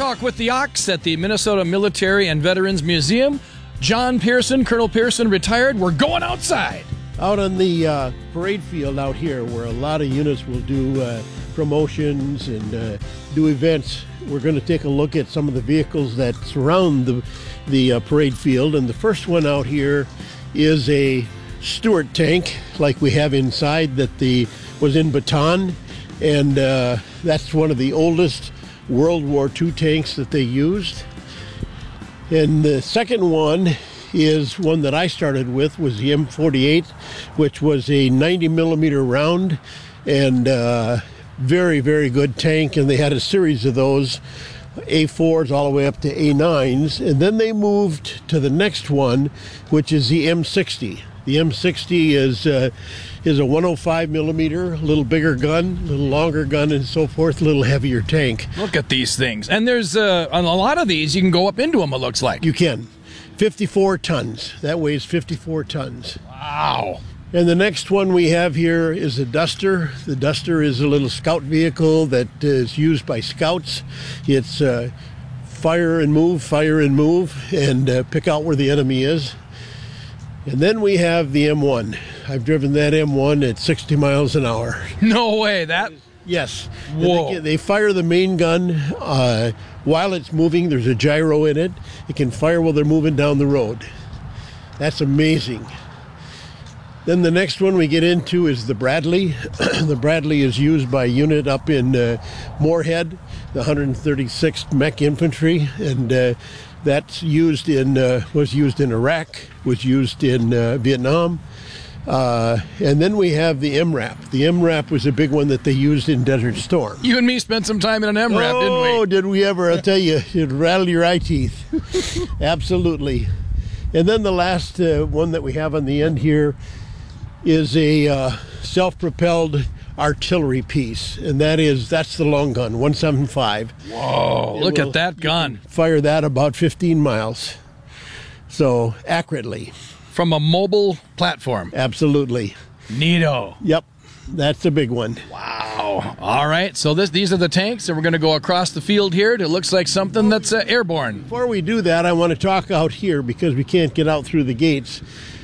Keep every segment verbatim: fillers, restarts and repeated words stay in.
Talk with the Ox at the Minnesota Military and Veterans Museum. John Pearson, Colonel Pearson, retired. We're going outside. Out on the uh, parade field out here where a lot of units will do uh, promotions and uh, do events, we're going to take a look at some of the vehicles that surround the, the uh, parade field. And the first one out here is a Stuart tank like we have inside that the was in Bataan. And uh, that's one of the oldest World War Two tanks that they used. And the second one is one that I started with, was the M forty-eight, which was a ninety millimeter round and uh, very, very good tank. And they had a series of those, A fours all the way up to A nines. And then they moved to the next one, which is the M sixty. The M sixty is uh, is a one oh five millimeter, a little bigger gun, a little longer gun, and so forth, a little heavier tank. Look at these things. And there's uh, on a lot of these, you can go up into them, it looks like. You can. fifty-four tons. That weighs fifty-four tons. Wow. And the next one we have here is a Duster. The Duster is a little scout vehicle that is used by scouts. It's uh, fire and move, fire and move, and uh, pick out where the enemy is. And then we have the M one. I've driven that M one at sixty miles an hour. No way. That. Yes. Whoa. They, they fire the main gun uh, while it's moving. There's a gyro in it. It can fire while they're moving down the road. That's amazing. Then the next one we get into is the Bradley. The Bradley is used by a unit up in uh, Moorhead, the one hundred thirty-sixth Mech Infantry, and uh, that's used in uh, was used in Iraq, was used in uh, Vietnam. Uh, and then we have the M RAP. The M RAP was a big one that they used in Desert Storm. You and me spent some time in an M RAP, oh, didn't we? Oh, did we ever? I'll tell you, it'd rattle your eye teeth. Absolutely. And then the last uh, one that we have on the end here is a uh, self-propelled artillery piece, and that is that's the long gun, one seventy-five. Whoa, It look will, at that gun. Fire that about fifteen miles. So, accurately. From a mobile platform. Absolutely. Neato. Yep, that's a big one. Wow. All right, so this, these are the tanks, and we're going to go across the field here. It looks like something that's uh, airborne. Before we do that, I want to talk out here because we can't get out through the gates.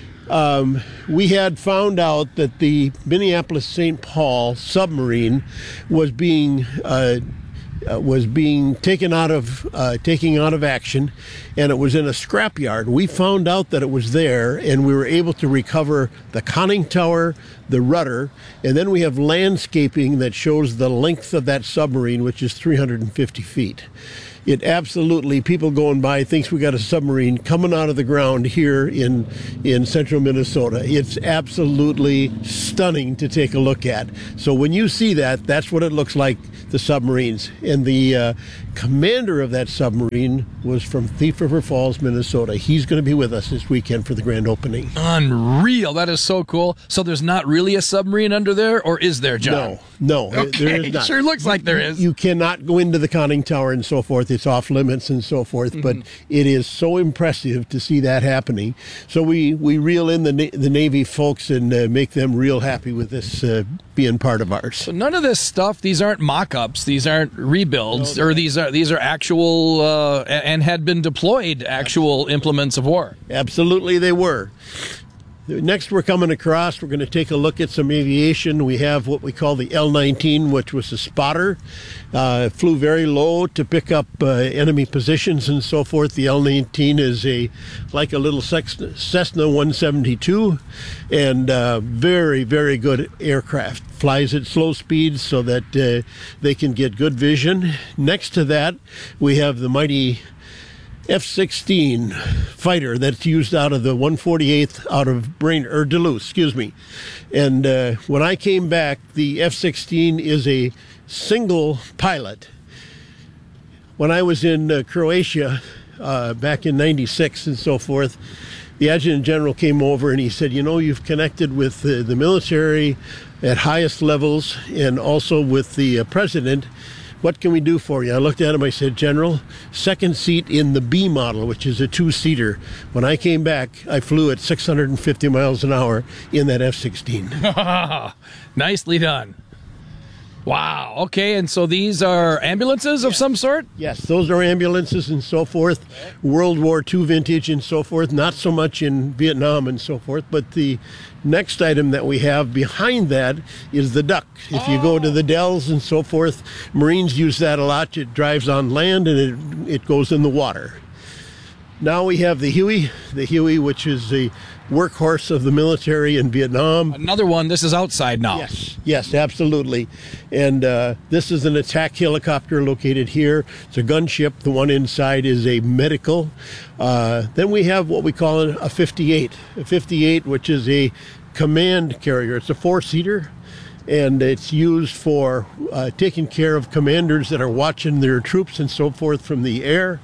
Um, we had found out that the Minneapolis Saint Paul submarine was being uh, uh, was being taken out of uh, taking out of action, and it was in a scrapyard. We found out that it was there, and we were able to recover the conning tower, the rudder, and then we have landscaping that shows the length of that submarine, which is three hundred fifty feet. It absolutely, people going by thinks we got a submarine coming out of the ground here in in central Minnesota. It's absolutely stunning to take a look at. So when you see that, that's what it looks like, the submarines. And the uh, commander of that submarine was from Thief River Falls, Minnesota. He's going to be with us this weekend for the grand opening. Unreal. That is so cool. So there's not really a submarine under there, or is there, John? No, no, okay. there is not. Sure looks like there is. You cannot go into the conning tower and so forth. It's off limits and so forth, mm-hmm. But it is so impressive to see that happening. So we, we reel in the Na- the Navy folks and uh, make them real happy with this uh, being part of ours. So none of this stuff, these aren't mock-ups, these aren't rebuilds, no, or these are these are actual uh, and had been deployed actual implements of war. Absolutely they were. Next we're coming across, we're going to take a look at some aviation. We have what we call the L nineteen, which was a spotter. Uh, it flew very low to pick up uh, enemy positions and so forth. The L nineteen is a like a little Cessna one seventy-two, and uh, very, very good aircraft. Flies at slow speeds so that uh, they can get good vision. Next to that, we have the mighty F sixteen fighter that's used out of the one forty-eighth out of Brain or Duluth, excuse me. And uh, when I came back, the F sixteen is a single pilot. When I was in uh, Croatia uh, back in ninety-six and so forth, the adjutant general came over and he said, you know, you've connected with uh, the military at highest levels and also with the uh, president. What can we do for you? I looked at him, I said, General, second seat in the B model, which is a two-seater. When I came back, I flew at six hundred fifty miles an hour in that F sixteen. Nicely done. Wow. Okay. And so these are ambulances of some sort? Yes, those are ambulances and so forth, World War Two vintage and so forth, not so much in Vietnam and so forth, but the next item that we have behind that is the duck. If you go to the Dells and so forth, Marines use that a lot. It drives on land and it, it goes in the water. Now we have the Huey, the Huey, which is the workhorse of the military in Vietnam. Another one. This is outside now. Yes, yes, absolutely. And uh, this is an attack helicopter located here. It's a gunship. The one inside is a medical. Uh, then we have what we call a fifty-eight. A fifty-eight, which is a command carrier. It's a four-seater. And it's used for uh, taking care of commanders that are watching their troops and so forth from the air.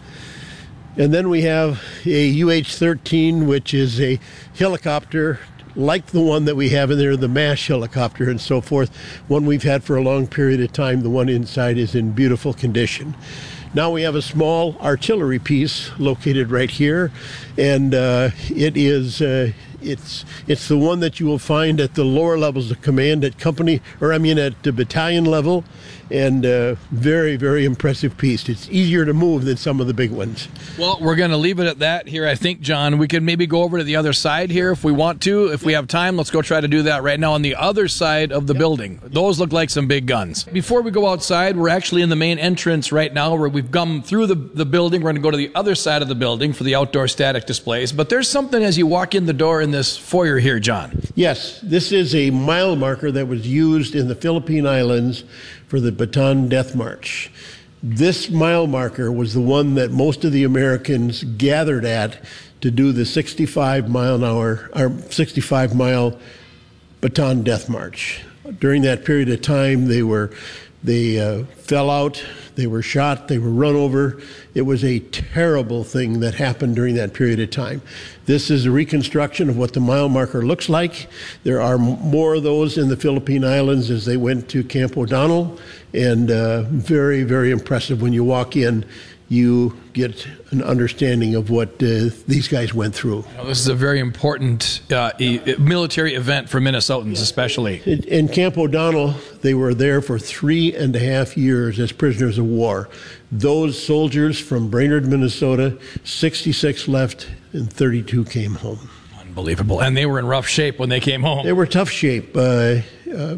And then we have a U H thirteen, which is a helicopter like the one that we have in there, the MASH helicopter and so forth, one we've had for a long period of time. The one inside is in beautiful condition. Now we have a small artillery piece located right here, and uh, it is uh, it's it's the one that you will find at the lower levels of command at company, or I mean at the battalion level, and uh, very, very impressive piece. It's easier to move than some of the big ones. Well, we're going to leave it at that here, I think, John. We could maybe go over to the other side here if we want to. If we have time, let's go try to do that right now on the other side of the yep. building. Those look like some big guns. Before we go outside, we're actually in the main entrance right now where we've come through the, the building. We're going to go to the other side of the building for the outdoor static displays. But there's something as you walk in the door in this foyer here, John. Yes, this is a mile marker that was used in the Philippine Islands for the Bataan Death March. This mile marker was the one that most of the Americans gathered at to do the sixty-five mile an hour or sixty-five mile Bataan Death March. During that period of time, they were they uh, fell out, they were shot, they were run over. It was a terrible thing that happened during that period of time. This is a reconstruction of what the mile marker looks like. There are more of those in the Philippine Islands as they went to Camp O'Donnell, and uh, very, very impressive. When you walk in, you get an understanding of what uh, these guys went through. Well, this is a very important uh, e- military event for Minnesotans, especially. In, in Camp O'Donnell, they were there for three and a half years as prisoners of war. Those soldiers from Brainerd, Minnesota, sixty-six left and thirty-two came home. Unbelievable. And they were in rough shape when they came home. They were tough shape. Uh, uh,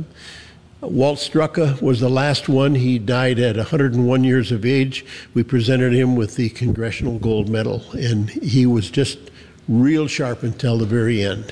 Walt Strucka was the last one. He died at one hundred one years of age. We presented him with the Congressional Gold Medal, and he was just real sharp until the very end.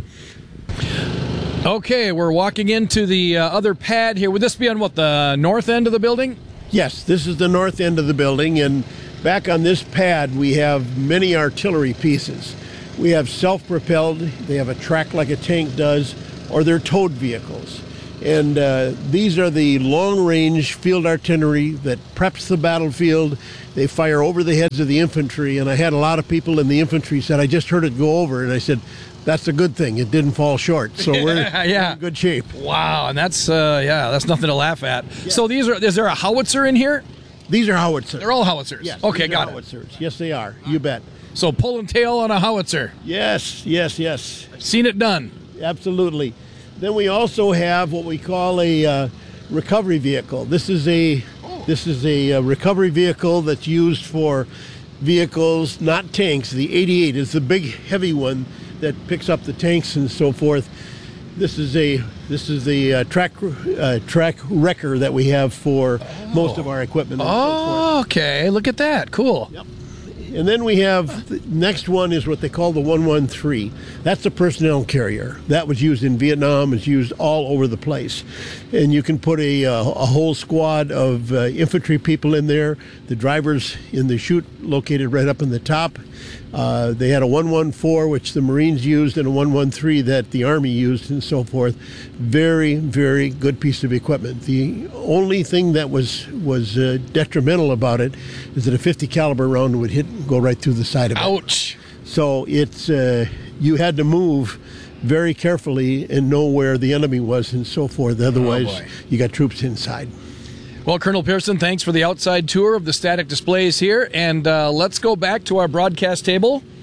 Okay, we're walking into the uh, other pad here. Would this be on, what, the north end of the building? Yes, this is the north end of the building, and back on this pad we have many artillery pieces. We have self-propelled, they have a track like a tank does, or they're towed vehicles. And uh, these are the long-range field artillery that preps the battlefield. They fire over the heads of the infantry, and I had a lot of people in the infantry said, I just heard it go over, and I said, that's a good thing. It didn't fall short, so we're yeah. in good shape. Wow, and that's, uh, yeah, that's nothing to laugh at. Yeah. So these are, is there a howitzer in here? These are howitzers. They're all howitzers? Yes. Okay, got howitzers. it. Yes, they are. You bet. So pull and tail on a howitzer. Yes, yes, yes. I've seen it done. Absolutely. Then we also have what we call a uh, recovery vehicle. This is a oh. this is a uh, recovery vehicle that's used for vehicles, not tanks. The eighty-eight is the big, heavy one that picks up the tanks and so forth. This is a this is the uh, track uh, track wrecker that we have for oh. most of our equipment. And oh, so okay. Look at that. Cool. Yep. And then we have, the next one is what they call the one one three. That's a personnel carrier. That was used in Vietnam. It's used all over the place. And you can put a, uh, a whole squad of uh, infantry people in there. The driver's in the chute located right up in the top. Uh, they had a one one four, which the Marines used, and a one one three that the Army used, and so forth. Very, very good piece of equipment. The only thing that was was uh, detrimental about it is that a fifty caliber round would hit and go right through the side of it. Ouch! So it's uh, you had to move very carefully and know where the enemy was, and so forth. Otherwise, oh you got troops inside. Well, Colonel Pearson, thanks for the outside tour of the static displays here, and uh, let's go back to our broadcast table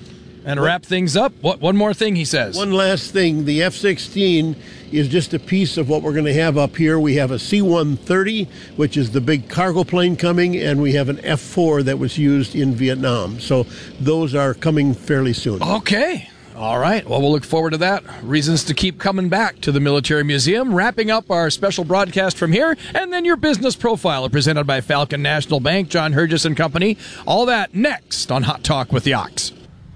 And wrap things up. What? One more thing, he says. One last thing. The F sixteen is just a piece of what we're going to have up here. We have a C one thirty, which is the big cargo plane coming, and we have an F four that was used in Vietnam. So those are coming fairly soon. Okay. All right. Well, we'll look forward to that. Reasons to keep coming back to the Military Museum. Wrapping up our special broadcast from here, and then your business profile presented by Falcon National Bank, John Hergis and Company. All that next on Hot Talk with the Ox.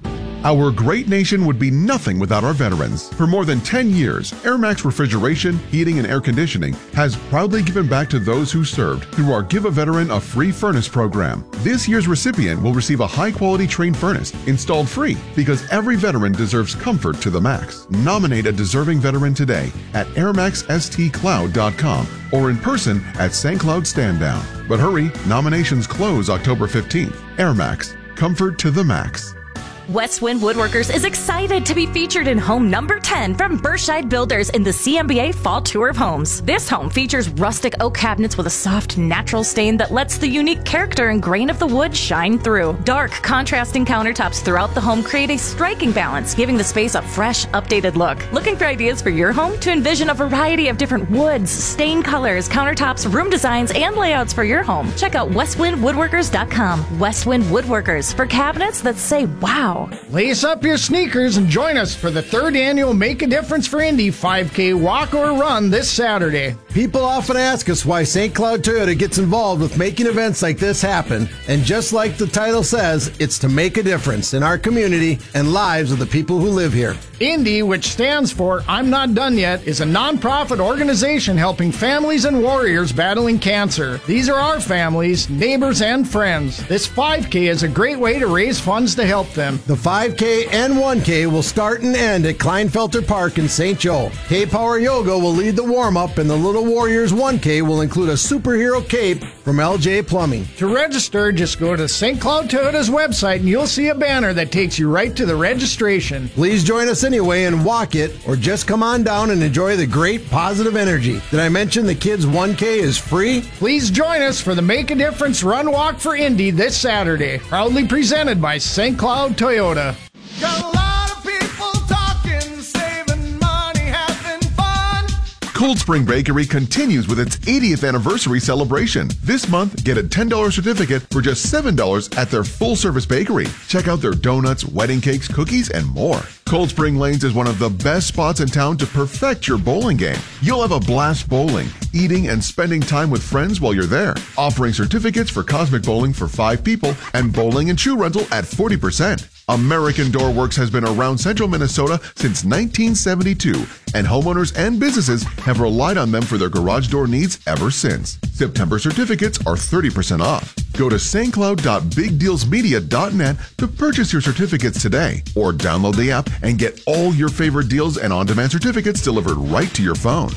Our great nation would be nothing without our veterans. For more than ten years, AirMax Refrigeration, Heating, and Air Conditioning has proudly given back to those who served through our Give a Veteran a Free Furnace program. This year's recipient will receive a high-quality Trane furnace installed free because every veteran deserves comfort to the max. Nominate a deserving veteran today at air max s t cloud dot com or in person at Saint Cloud Stand Down. But hurry, nominations close October fifteenth. AirMax, comfort to the max. Westwind Woodworkers is excited to be featured in home number ten from Berkshire Builders in the C M B A Fall Tour of Homes. This home features rustic oak cabinets with a soft, natural stain that lets the unique character and grain of the wood shine through. Dark, contrasting countertops throughout the home create a striking balance, giving the space a fresh, updated look. Looking for ideas for your home? To envision a variety of different woods, stain colors, countertops, room designs, and layouts for your home, check out westwind woodworkers dot com. Westwind Woodworkers, for cabinets that say wow. Lace up your sneakers and join us for the third annual Make a Difference for Indy five K walk or run this Saturday. People often ask us why Saint Cloud Toyota gets involved with making events like this happen. And just like the title says, it's to make a difference in our community and lives of the people who live here. Indy, which stands for I'm Not Done Yet, is a nonprofit organization helping families and warriors battling cancer. These are our families, neighbors, and friends. This five K is a great way to raise funds to help them. The five K and one K will start and end at Kleinfelter Park in Saint Joe. K-Power Yoga will lead the warm-up, and the Little Warriors one K will include a superhero cape from L J Plumbing. To register, just go to Saint Cloud Toyota's website and you'll see a banner that takes you right to the registration. Please join us anyway and walk it, or just come on down and enjoy the great positive energy. Did I mention the kids one K is free? Please join us for the Make a Difference Run Walk for Indy this Saturday. Proudly presented by Saint Cloud Toyota. Got a lot of people talking, saving money, having fun. Cold Spring Bakery continues with its eightieth anniversary celebration. This month, get a ten dollars certificate for just seven dollars at their full-service bakery. Check out their donuts, wedding cakes, cookies, and more. Cold Spring Lanes is one of the best spots in town to perfect your bowling game. You'll have a blast bowling, eating, and spending time with friends while you're there. Offering certificates for Cosmic Bowling for five people and bowling and shoe rental at forty percent. American Door Works has been around central Minnesota since nineteen seventy-two, and homeowners and businesses have relied on them for their garage door needs ever since. September certificates are thirty percent off. Go to st cloud dot big deals media dot net to purchase your certificates today, or download the app and get all your favorite deals and on-demand certificates delivered right to your phone.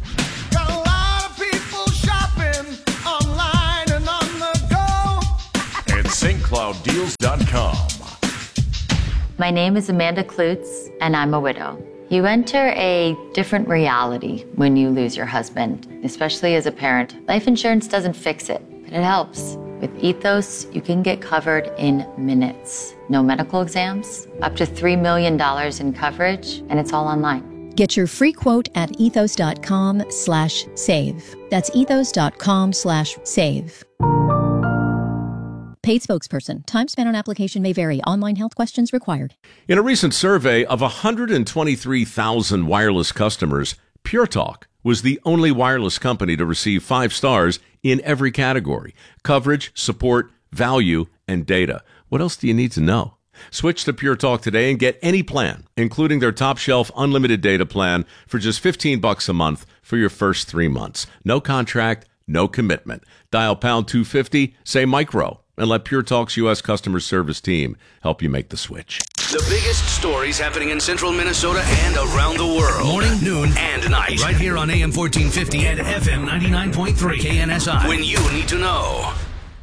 Got a lot of people shopping online and on the go at st cloud deals dot com. My name is Amanda Klutz, and I'm a widow. You enter a different reality when you lose your husband, especially as a parent. Life insurance doesn't fix it, but it helps. With Ethos, you can get covered in minutes. No medical exams, up to three million dollars in coverage, and it's all online. Get your free quote at ethos dot com slash save. That's ethos dot com slash save. Paid spokesperson. Time spent on application may vary. Online health questions required. In a recent survey of one hundred twenty-three thousand wireless customers, Pure Talk was the only wireless company to receive five stars in every category: coverage, support, value, and data. What else do you need to know? Switch to Pure Talk today and get any plan, including their top shelf unlimited data plan, for just fifteen bucks a month for your first three months. No contract, no commitment. Dial pound two fifty, say micro, and let Pure Talk's U S customer service team help you make the switch. The biggest stories happening in central Minnesota and around the world. Morning, noon, and night. Right here on A M fourteen fifty and F M ninety-nine point three K N S I. When you need to know.